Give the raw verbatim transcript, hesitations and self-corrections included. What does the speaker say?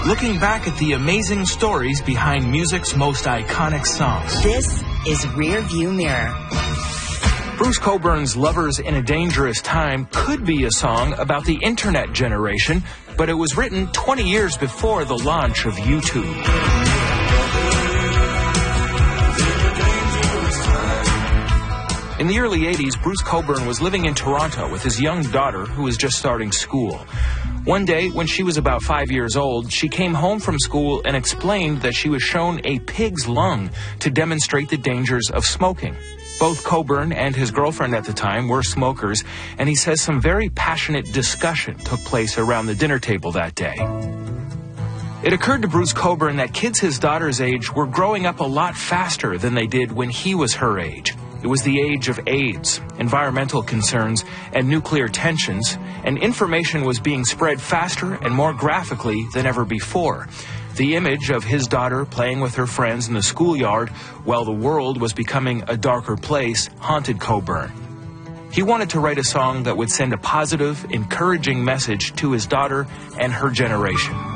looking back at the amazing stories behind music's most iconic songs. This is Rear View Mirror. Bruce Cockburn's Lovers in a Dangerous Time could be a song about the internet generation, but it was written twenty years before the launch of YouTube. In the early eighties, Bruce Cockburn was living in Toronto with his young daughter who was just starting school. One day, when she was about five years old, she came home from school and explained that she was shown a pig's lung to demonstrate the dangers of smoking. Both Cockburn and his girlfriend at the time were smokers, and he says some very passionate discussion took place around the dinner table that day. It occurred to Bruce Cockburn that kids his daughter's age were growing up a lot faster than they did when he was her age. It was the age of AIDS, environmental concerns, and nuclear tensions, and information was being spread faster and more graphically than ever before. The image of his daughter playing with her friends in the schoolyard while the world was becoming a darker place haunted Cockburn. He wanted to write a song that would send a positive, encouraging message to his daughter and her generation.